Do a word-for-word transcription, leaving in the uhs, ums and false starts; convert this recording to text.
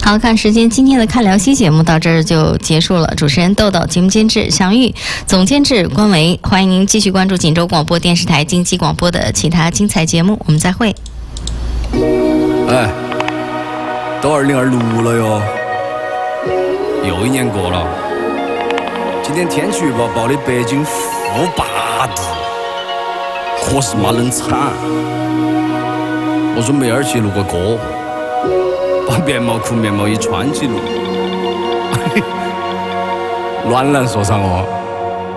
好看时间，今天的看聊西节目到这儿就结束了。主持人豆豆，节目监制祥玉，总监制关维。欢迎您继续关注锦州广播电视台经济广播的其他精彩节目，我们再会。 哎，都二零二六了哟，又一年过了。今天天气预报报的北京负八度，可是妈冷惨。我准备二去录个歌。把棉毛裤、棉毛衣穿起了，暖男说上哦。